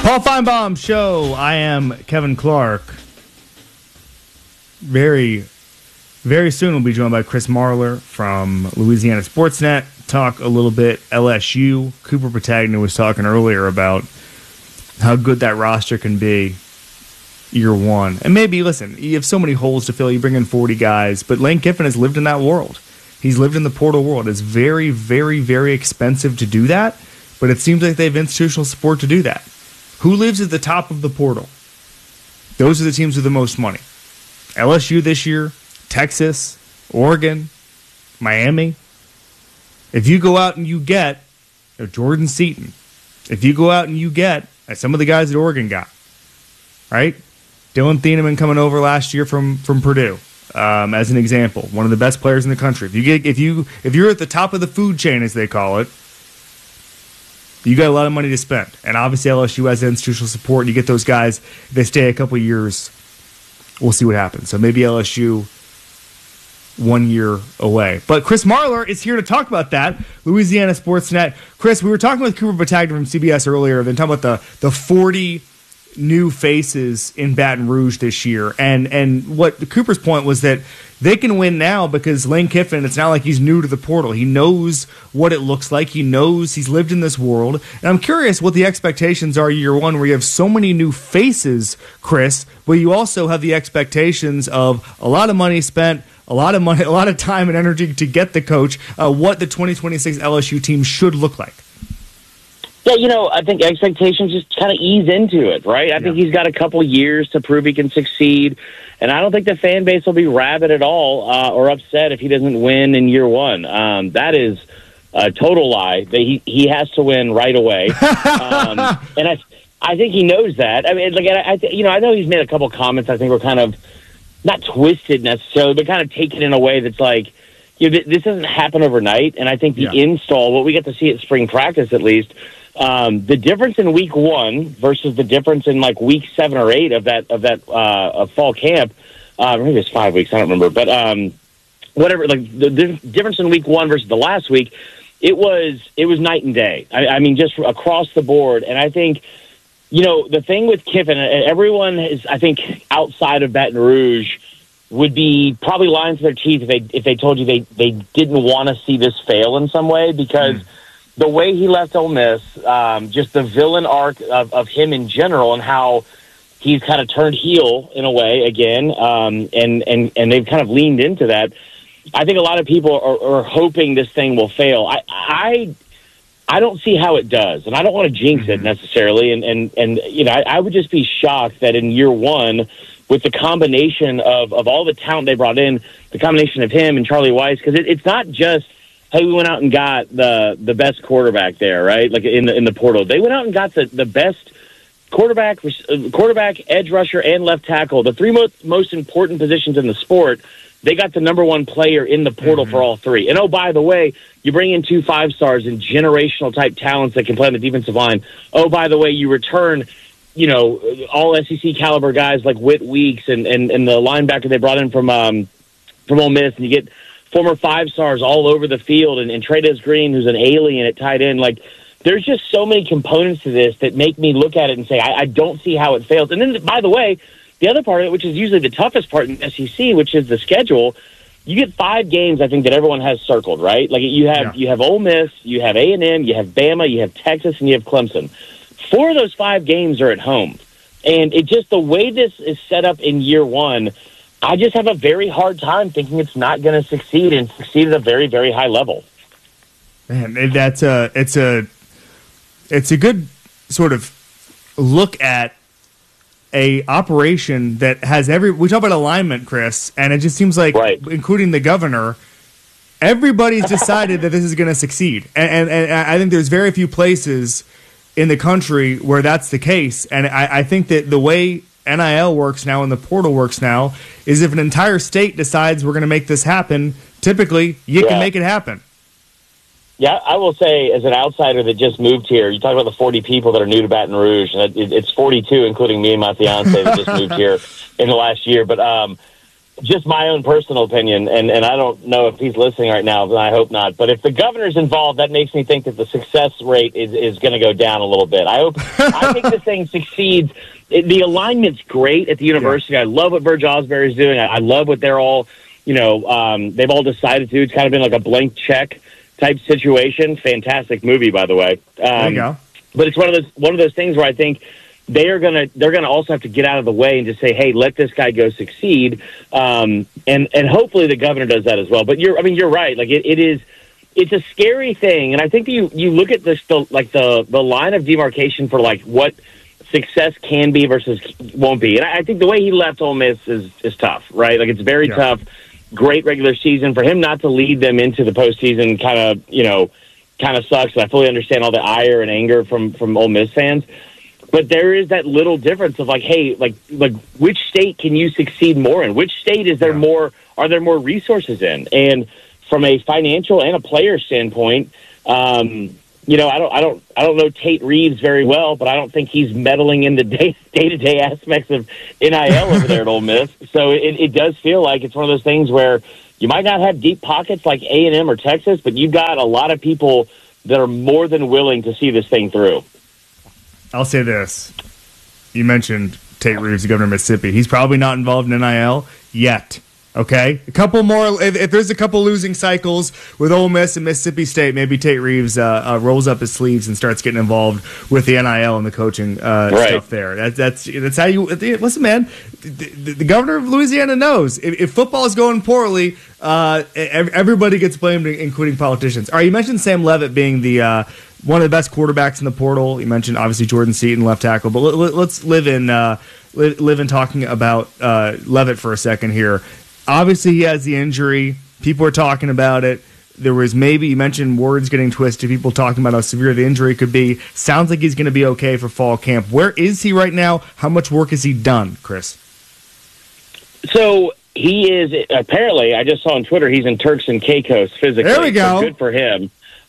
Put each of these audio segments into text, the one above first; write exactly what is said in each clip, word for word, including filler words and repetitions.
Paul Feinbaum Show. I am Kevin Clark. Very, very soon we'll be joined by Chris Marler from Louisiana Sportsnet. Talk a little bit L S U. Cooper Patagna was talking earlier about how good that roster can be year one. And maybe, listen, you have so many holes to fill. You bring in forty guys, but Lane Kiffin has lived in that world. He's lived in the portal world. It's very, very, very expensive to do that, but it seems like they have institutional support to do that. Who lives at the top of the portal? Those are the teams with the most money. L S U this year, Texas, Oregon, Miami. If you go out and you get you know, Jordan Seaton, if you go out and you get uh, some of the guys that Oregon got, right? Dylan Thieneman coming over last year from from Purdue, um, as an example, one of the best players in the country. If you get if you if you're at the top of the food chain, as they call it, you got a lot of money to spend. And obviously L S U has institutional support. You get those guys, if they stay a couple years, we'll see what happens. So maybe L S U one year away. But Chris Marler is here to talk about that. Louisiana Sportsnet. Chris, we were talking with Cooper Patagna from C B S earlier, then talking about the, the forty new faces in Baton Rouge this year. And and what Cooper's point was that they can win now because Lane Kiffin, it's not like he's new to the portal. He knows what it looks like. He knows he's lived in this world. And I'm curious what the expectations are year one, where you have so many new faces, Chris, but you also have the expectations of a lot of money spent, a lot of money, a lot of time and energy to get the coach, uh, what the twenty twenty-six L S U team should look like. Yeah, you know, I think expectations just kind of ease into it, right? I yeah. think he's got a couple years to prove he can succeed, and I don't think the fan base will be rabid at all uh, or upset if he doesn't win in year one. Um, that is a total lie. He he has to win right away, um, and I I think he knows that. I mean, like I, I you know, I know he's made a couple comments I think were kind of not twisted necessarily, but kind of taken in a way that's like, you know, th- this doesn't happen overnight, and I think the yeah. install, what we get to see at spring practice at least. Um, the difference in week one versus the difference in like week seven or eight of that of that uh, of fall camp, uh, maybe it's five weeks, I don't remember, but um, whatever. Like the, the difference in week one versus the last week, it was it was night and day. I, I mean, just across the board. And I think, you know, the thing with Kiffin, everyone is, I think, outside of Baton Rouge, would be probably lying to their teeth if they if they told you they they didn't want to see this fail in some way, because. Mm. The way he left Ole Miss, um, just the villain arc of, of him in general, and how he's kind of turned heel in a way again, um, and and and they've kind of leaned into that. I think a lot of people are, are hoping this thing will fail. I I I don't see how it does, and I don't want to jinx it necessarily. And and and you know, I, I would just be shocked that in year one, with the combination of of all the talent they brought in, the combination of him and Charlie Weiss, because it, it's not just. Hey, we went out and got the the best quarterback there, right? Like in the in the portal, they went out and got the, the best quarterback, quarterback, edge rusher, and left tackle. The three most most important positions in the sport. They got the number one player in the portal mm-hmm. for all three. And oh, by the way, you bring in two five stars and generational type talents that can play on the defensive line. Oh, by the way, you return, you know, all S E C caliber guys like Whit Weeks and and and the linebacker they brought in from um from Ole Miss, and you get. Former five stars all over the field, and, and Trey'Dez Green, who's an alien at tight end. Like, there's just so many components to this that make me look at it and say, I, I don't see how it fails. And then, by the way, the other part of it, which is usually the toughest part in the S E C, which is the schedule, you get five games, I think, that everyone has circled, right? Like, you have yeah. you have Ole Miss, you have A and M, you have Bama, you have Texas, and you have Clemson. Four of those five games are at home. And it just, the way this is set up in year one, I just have a very hard time thinking it's not going to succeed and succeed at a very, very high level. Man, that's a it's a it's a good sort of look at a operation that has every. We talk about alignment, Chris, and it just seems like, right. including the governor, everybody's decided that this is going to succeed, and, and and I think there's very few places in the country where that's the case, and I, I think that the way N I L works now and the portal works now is if an entire state decides we're going to make this happen, typically you yeah. can make it happen. Yeah, I will say, as an outsider that just moved here, you talk about the forty people that are new to Baton Rouge. It's forty-two, including me and my fiance that just moved here in the last year. But um, just my own personal opinion, and, and I don't know if he's listening right now, but I hope not. But if the governor's involved, that makes me think that the success rate is, is going to go down a little bit. I hope, I think this thing succeeds. It, the alignment's great at the university. Yeah. I love what Burge Osbury is doing. I, I love what they're all, you know, um, they've all decided to do. It's kind of been like a blank check type situation. Fantastic movie, by the way. Um, there you go. But it's one of those one of those things where I think they are gonna they're gonna also have to get out of the way and just say, hey, let this guy go succeed, um, and and hopefully the governor does that as well. But you're I mean you're right. Like it, it is, it's a scary thing, and I think that you you look at this the, like the the line of demarcation for like what success can be versus won't be, and I, I think the way he left Ole Miss is is tough, right? Like it's very yeah. tough. Great regular season for him not to lead them into the postseason. Kind of you know kind of sucks. And I fully understand all the ire and anger from from Ole Miss fans. But there is that little difference of like, hey, like, like which state can you succeed more in? Which state is there yeah. more? Are there more resources in? And from a financial and a player standpoint, um, you know, I don't, I don't, I don't know Tate Reeves very well, but I don't think he's meddling in the day to day aspects of N I L over there at Ole Miss. So it, it does feel like it's one of those things where you might not have deep pockets like A and M or Texas, but you've got a lot of people that are more than willing to see this thing through. I'll say this. You mentioned Tate Reeves, the governor of Mississippi. He's probably not involved in N I L yet. Okay? A couple more. If, if there's a couple losing cycles with Ole Miss and Mississippi State, maybe Tate Reeves uh, uh, rolls up his sleeves and starts getting involved with the N I L and the coaching uh, right. stuff there. That, that's that's how you. Listen, man, the, the, the governor of Louisiana knows. If, if football is going poorly, uh, everybody gets blamed, including politicians. All right, you mentioned Sam Leavitt being the. Uh, One of the best quarterbacks in the portal. You mentioned obviously Jordan Seaton, left tackle, but let, let's live in uh, live, live in talking about uh, Leavitt for a second here. Obviously, he has the injury. People are talking about it. There was maybe you mentioned words getting twisted. People talking about how severe the injury could be. Sounds like he's going to be okay for fall camp. Where is he right now? How much work has he done, Chris? So he is apparently. I just saw on Twitter he's in Turks and Caicos physically. There we go. So good for him.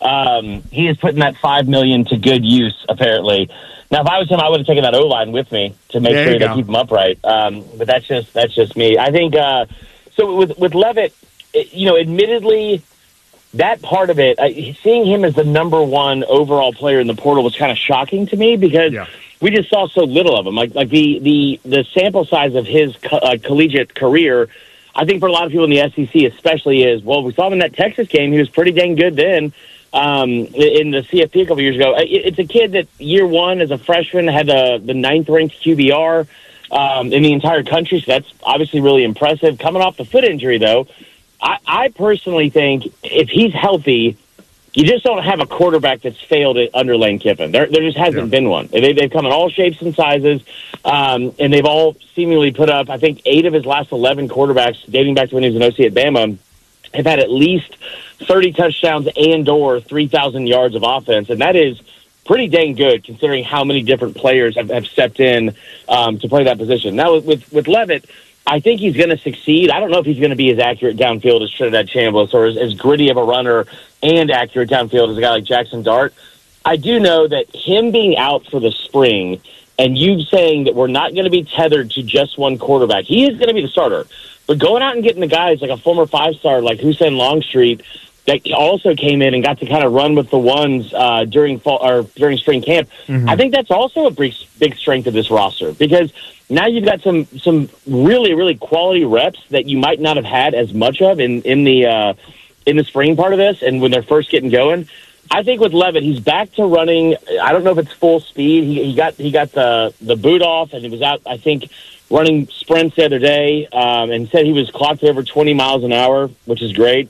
Um, he is putting that five million to good use. Apparently, now if I was him, I would have taken that O line with me to make there sure they keep him upright. Um, but that's just that's just me. I think uh, so. With with Leavitt, you know, admittedly, that part of it, uh, seeing him as the number one overall player in the portal was kind of shocking to me because yeah. we just saw so little of him. Like like the the the sample size of his co- uh, collegiate career. I think for a lot of people in the S E C, especially, is well, we saw him in that Texas game. He was pretty dang good then. Um, in the C F P a couple years ago, it's a kid that year one as a freshman had the, the ninth ranked Q B R um, in the entire country. So that's obviously really impressive. Coming off the foot injury, though, I, I personally think if he's healthy, you just don't have a quarterback that's failed it under Lane Kiffin. There, there just hasn't yeah. been one. They, they've come in all shapes and sizes, um, and they've all seemingly put up, I think, eight of his last eleven quarterbacks, dating back to when he was an O C at Bama, have had at least thirty touchdowns and or three thousand yards of offense, and that is pretty dang good considering how many different players have, have stepped in um, to play that position. Now, with, with, with Leavitt, I think he's going to succeed. I don't know if he's going to be as accurate downfield as Trinidad Chambliss or as, as gritty of a runner and accurate downfield as a guy like Jackson Dart. I do know that him being out for the spring and you saying that we're not going to be tethered to just one quarterback, he is going to be the starter. But going out and getting the guys like a former five-star like Hussein Longstreet that also came in and got to kind of run with the ones uh, during fall or during spring camp, mm-hmm. I think that's also a big, big strength of this roster because now you've got some some really really quality reps that you might not have had as much of in in the uh, in the spring part of this and when they're first getting going. I think with Leavitt, he's back to running. I don't know if it's full speed. He, he got he got the the boot off and he was out. I think. Running sprints the other day um, and said he was clocked over twenty miles an hour, which is great.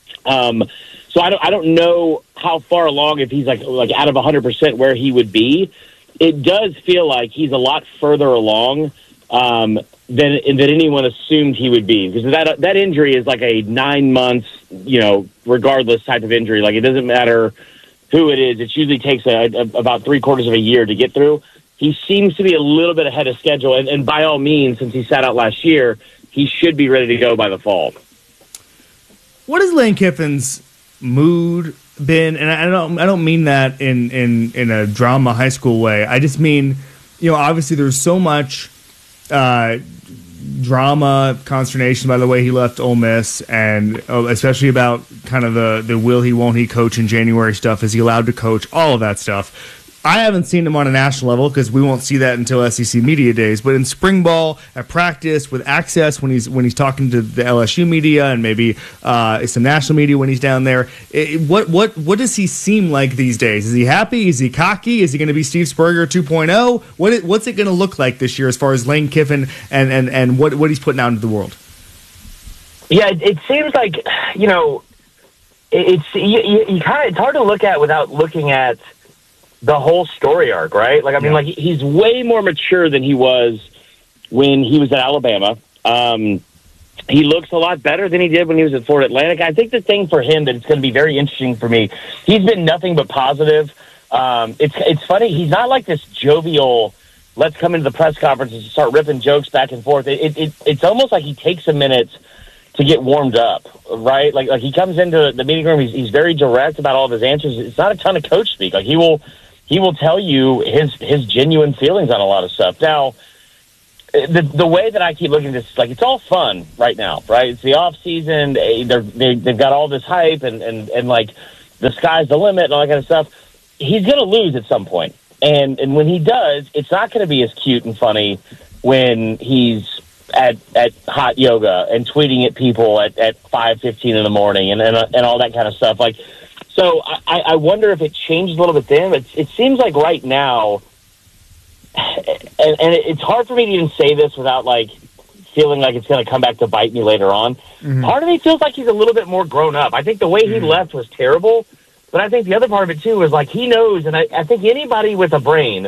Um, so I don't, I don't know how far along if he's like like out of one hundred percent where he would be. It does feel like he's a lot further along um, than than anyone assumed he would be because that that injury is like a nine months, you know, regardless type of injury. Like it doesn't matter who it is. It usually takes a, a, about three quarters of a year to get through. He seems to be a little bit ahead of schedule, and, and by all means, since he sat out last year, he should be ready to go by the fall. What has Lane Kiffin's mood been? And I don't, I don't mean that in, in, in a drama high school way. I just mean, you know, obviously there's so much uh, drama, consternation by the way he left Ole Miss, and uh, especially about kind of the, the will he, won't he coach in January stuff. Is he allowed to coach? All of that stuff. I haven't seen him on a national level because we won't see that until S E C media days. But in spring ball, at practice, with access when he's when he's talking to the L S U media and maybe uh, some national media when he's down there, it, what what what does he seem like these days? Is he happy? Is he cocky? Is he going to be Steve Spurrier two point oh? What it, what's it going to look like this year as far as Lane Kiffin and and, and what what he's putting out into the world? Yeah, it, it seems like you know, it, it's you, you, you kind of it's hard to look at without looking at the whole story arc, right? Like, I mean, yeah. like he's way more mature than he was when he was at Alabama. Um, he looks a lot better than he did when he was at Florida Atlantic. I think the thing for him that it's going to be very interesting for me, he's been nothing but positive. Um, it's it's funny. He's not like this jovial, let's come into the press conferences and start ripping jokes back and forth. It, it, it It's almost like he takes a minute to get warmed up, right? Like, like he comes into the meeting room, he's, he's very direct about all of his answers. It's not a ton of coach speak. Like he will... He will tell you his his genuine feelings on a lot of stuff. Now, the the way that I keep looking at this, like, it's all fun right now, right? It's the off season. They're, they they've got all this hype and, and, and like the sky's the limit and all that kind of stuff. He's going to lose at some point, and and when he does, it's not going to be as cute and funny when he's at at hot yoga and tweeting at people at at five fifteen in the morning and and and all that kind of stuff, like. So I, I wonder if it changed a little bit then. It, it seems like right now, and, and it's hard for me to even say this without like feeling like it's going to come back to bite me later on. Mm-hmm. Part of me feels like he's a little bit more grown up. I think the way he mm-hmm. left was terrible, but I think the other part of it too is like he knows, and I, I think anybody with a brain,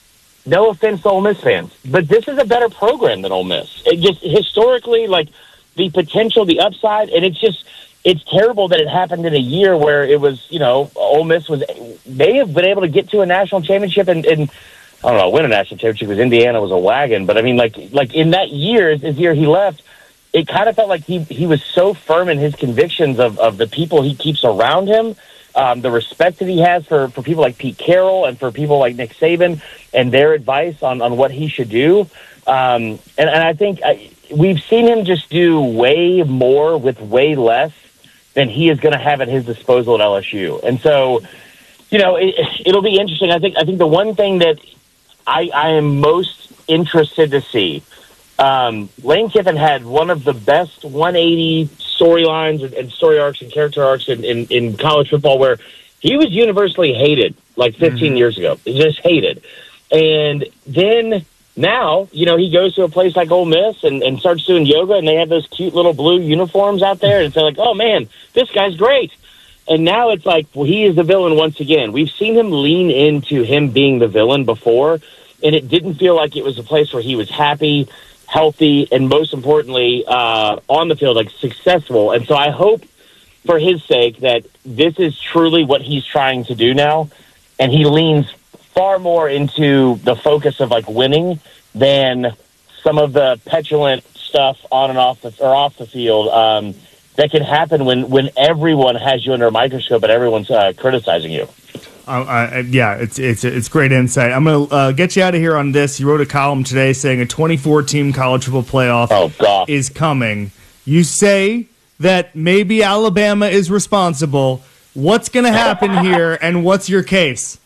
no offense to Ole Miss fans, but this is a better program than Ole Miss. It just historically, like the potential, the upside, and it's just. It's terrible that it happened in a year where it was, you know, Ole Miss was may have been able to get to a national championship and, and I don't know, win a national championship because Indiana was a wagon. But I mean, like, like in that year, his year he left, it kind of felt like he he was so firm in his convictions of, of the people he keeps around him, um, the respect that he has for, for people like Pete Carroll and for people like Nick Saban and their advice on, on what he should do. Um, and, and I think I, we've seen him just do way more with way less than he is going to have at his disposal at L S U. And so, you know, it, it'll be interesting. I think I think the one thing that I, I am most interested to see, um, Lane Kiffin had one of the best one eighty storylines and, and story arcs and character arcs in, in, in college football where he was universally hated like fifteen mm-hmm. years ago. Just hated. And then... Now, you know, he goes to a place like Ole Miss and, and starts doing yoga, and they have those cute little blue uniforms out there, and they're like, oh, man, this guy's great. And now it's like, well, he is the villain once again. We've seen him lean into him being the villain before, and it didn't feel like it was a place where he was happy, healthy, and most importantly, uh, on the field, like successful. And so I hope for his sake that this is truly what he's trying to do now, and he leans far more into the focus of like winning than some of the petulant stuff on and off the, or off the field um, that can happen when, when everyone has you under a microscope and everyone's uh, criticizing you. Uh, uh, yeah, it's it's it's great insight. I'm gonna uh, get you out of here on this. You wrote a column today saying a twenty-four team college football playoff oh, God. is coming. You say that maybe Alabama is responsible. What's going to happen here, and what's your case?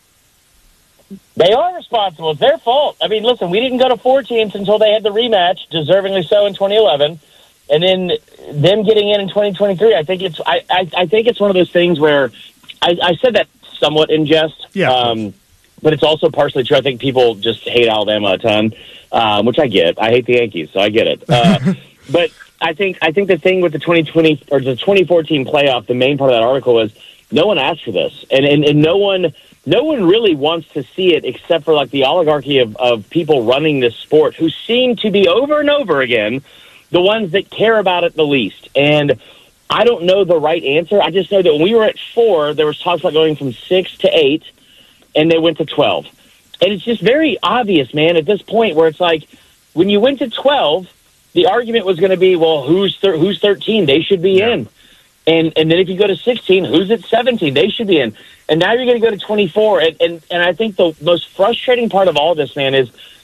They are responsible. It's their fault. I mean, listen, we didn't go to four teams until they had the rematch, deservingly so, in twenty eleven, and then them getting in in twenty twenty-three. I think it's I, I, I think it's one of those things where I, I said that somewhat in jest, yeah, um, but it's also partially true. I think people just hate Alabama a ton, um, which I get. I hate the Yankees, so I get it. Uh, but I think I think the thing with the twenty twenty or the twenty fourteen playoff, the main part of that article was no one asked for this, and and, and no one. No one really wants to see it except for like the oligarchy of, of people running this sport who seem to be over and over again the ones that care about it the least. And I don't know the right answer. I just know that when we were at four, there was talks about going from six to eight, and they went to twelve. And it's just very obvious, man, at this point where it's like when you went to twelve, the argument was going to be, well, who's thir- who's thirteen? They should be yeah. in. And and then if you go to sixteen, who's at seventeen? They should be in. And now you're going to go to twenty-four. And, and, and I think the most frustrating part of all this, man, is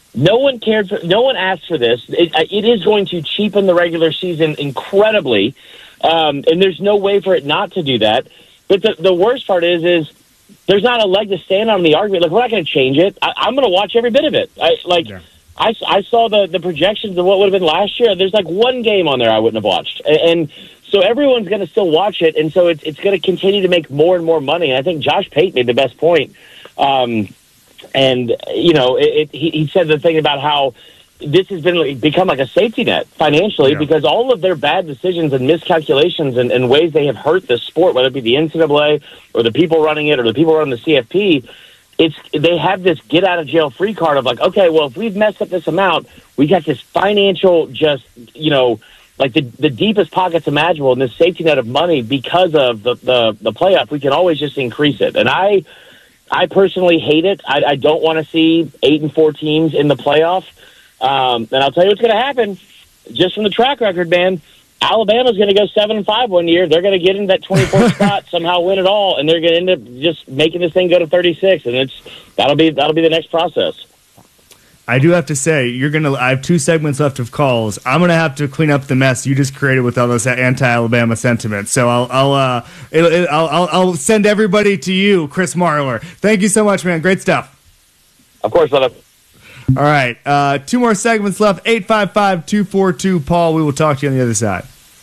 No one cared for. No one asked for this. It, it is going to cheapen the regular season incredibly, um, and there's no way for it not to do that. But the, the worst part is, is there's not a leg to stand on in the argument. Like, we're not going to change it. I, I'm going to watch every bit of it. I like. Yeah. I, I saw the, the projections of what would have been last year. There's like one game on there I wouldn't have watched, and, and so everyone's going to still watch it, and so it's it's going to continue to make more and more money. And I think Josh Pate made the best point. Um, And, you know, it, it, he, he said the thing about how this has been become like a safety net financially yeah. because all of their bad decisions and miscalculations and, and ways they have hurt the sport, whether it be the N C double A or the people running it or the people running the C F P, it's they have this get-out-of-jail-free card of like, okay, well, if we've messed up this amount, we got this financial just, you know, like the, the deepest pockets imaginable in this safety net of money because of the, the, the playoff. We can always just increase it. And I... I personally hate it. I, I don't want to see eight and four teams in the playoff. Um, and I'll tell you what's going to happen. Just from the track record, man, Alabama's going to go seven and five one year. They're going to get in that twenty-fourth spot, somehow win it all, and they're going to end up just making this thing go to thirty-six. And it's that'll be that'll be the next process. I do have to say, you're gonna. I have two segments left of calls. I'm gonna have to clean up the mess you just created with all this anti-Alabama sentiment. So I'll, I'll, uh, it, it, I'll, I'll, I'll send everybody to you, Chris Marlar. Thank you so much, man. Great stuff. Of course, brother. All right, uh, two more segments left. eight five five, two four two, Paul. We will talk to you on the other side.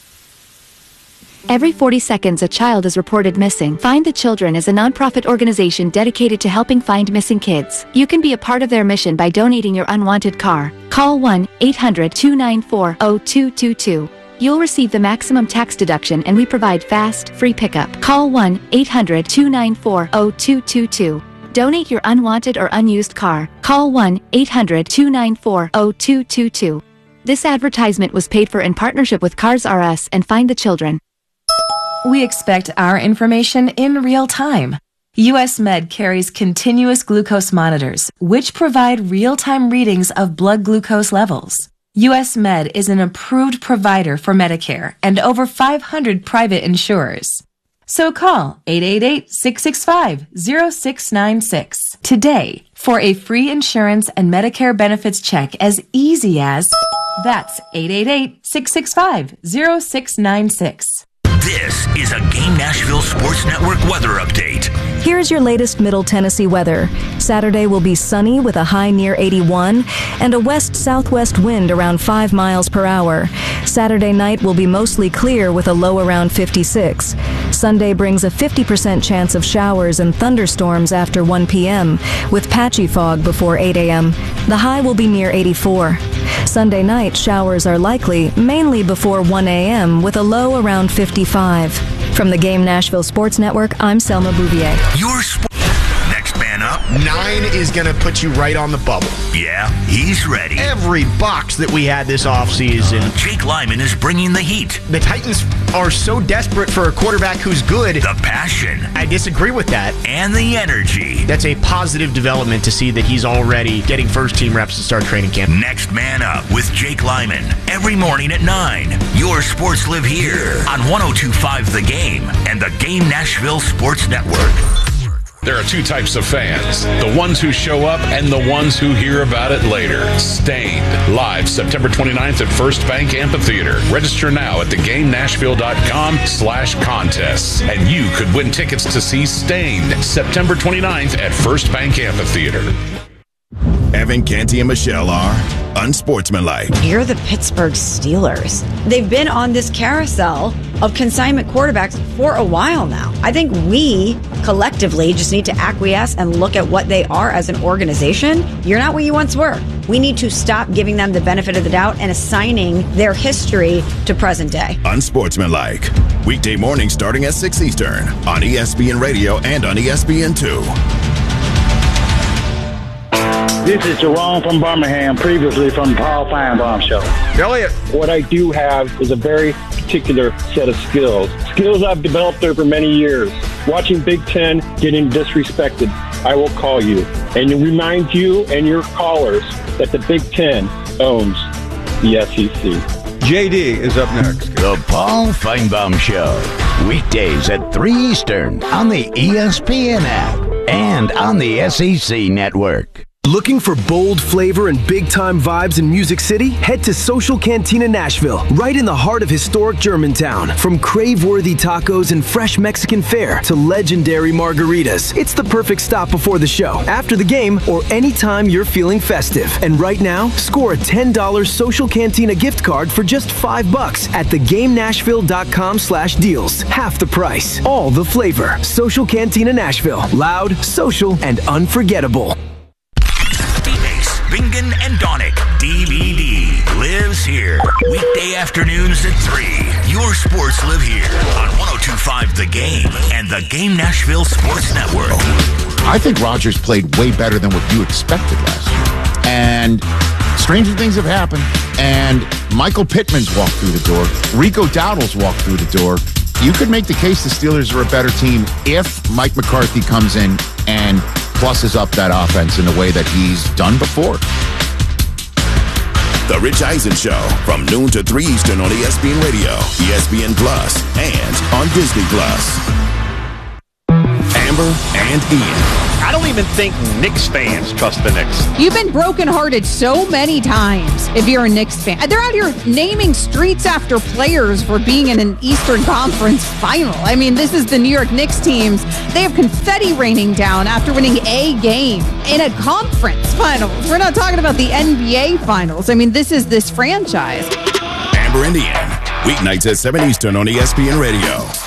Every forty seconds, a child is reported missing. Find the Children is a nonprofit organization dedicated to helping find missing kids. You can be a part of their mission by donating your unwanted car. Call one eight hundred, two nine four, zero two two two. You'll receive the maximum tax deduction, and we provide fast, free pickup. Call one eight hundred, two nine four, zero two two two. Donate your unwanted or unused car. Call one eight hundred, two nine four, zero two two two. This advertisement was paid for in partnership with Cars R Us and Find the Children. We expect our information in real time. U S Med carries continuous glucose monitors, which provide real-time readings of blood glucose levels. U S Med is an approved provider for Medicare and over five hundred private insurers. So call eight eight eight, six six five, zero six nine six today for a free insurance and Medicare benefits check as easy as that's eight eight eight, six six five, zero six nine six. This is a Game Nashville Sports Network weather update. Here's your latest Middle Tennessee weather. Saturday will be sunny with a high near eighty-one and a west-southwest wind around five miles per hour. Saturday night will be mostly clear with a low around fifty-six. Sunday brings a fifty percent chance of showers and thunderstorms after one p.m. with patchy fog before eight a.m. The high will be near eighty-four. Sunday night, showers are likely, mainly before one a.m. with a low around fifty-five. From the Game Nashville Sports Network, I'm Selma Bouvier. Your sp- Next man up. Nine is going to put you right on the bubble. Yeah, he's ready. Every box that we had this offseason. Jake Lyman is bringing the heat. The Titans are so desperate for a quarterback who's good. The passion. I disagree with that. And the energy. That's a positive development to see that he's already getting first-team reps to start training camp. Next Man Up with Jake Lyman. Every morning at nine. Your sports live here on one oh two point five The Game and the Game Nashville Sports Network. There are two types of fans, the ones who show up and the ones who hear about it later. Stained, live September twenty-ninth at First Bank Amphitheater. Register now at theGameNashville.com slash contests. And you could win tickets to see Stained September twenty-ninth at First Bank Amphitheater. Evan Canty and Michelle are unsportsmanlike. You're the Pittsburgh Steelers. They've been on this carousel of consignment quarterbacks for a while now. I think we collectively just need to acquiesce and look at what they are as an organization. You're not what you once were. We need to stop giving them the benefit of the doubt and assigning their history to present day. Unsportsmanlike. Weekday mornings starting at six Eastern on E S P N Radio and on E S P N two. This is Jerome from Birmingham, previously from the Paul Feinbaum Show. Elliot. What I do have is a very particular set of skills. Skills I've developed over many years. Watching Big Ten getting disrespected, I will call you and remind you and your callers that the Big Ten owns the S E C. J D is up next. The Paul Feinbaum Show. Weekdays at three Eastern on the E S P N app and on the S E C Network. Looking for bold flavor and big-time vibes in Music City? Head to Social Cantina Nashville, right in the heart of historic Germantown. From crave-worthy tacos and fresh Mexican fare to legendary margaritas, it's the perfect stop before the show, after the game, or anytime you're feeling festive. And right now, score a ten dollars Social Cantina gift card for just five bucks at the game nashville dot com slash deals. Half the price, all the flavor. Social Cantina Nashville. Loud, social, and unforgettable. Bingen and Donick D V D lives here. Weekday afternoons at three. Your sports live here on one oh two point five The Game and the Game Nashville Sports Network. I think Rodgers played way better than what you expected last year. And stranger things have happened. And Michael Pittman's walked through the door. Rico Dowdle's walked through the door. You could make the case the Steelers are a better team if Mike McCarthy comes in and pluses up that offense in the way that he's done before. The Rich Eisen Show from noon to three Eastern on E S P N Radio, E S P N Plus, and on Disney Plus. Amber and Ian. I don't even think Knicks fans trust the Knicks. You've been brokenhearted so many times if you're a Knicks fan. They're out here naming streets after players for being in an Eastern Conference final. I mean, this is the New York Knicks teams. They have confetti raining down after winning a game in a conference finals. We're not talking about the N B A finals. I mean, this is this franchise. Amber and Ian, weeknights at seven Eastern on E S P N Radio.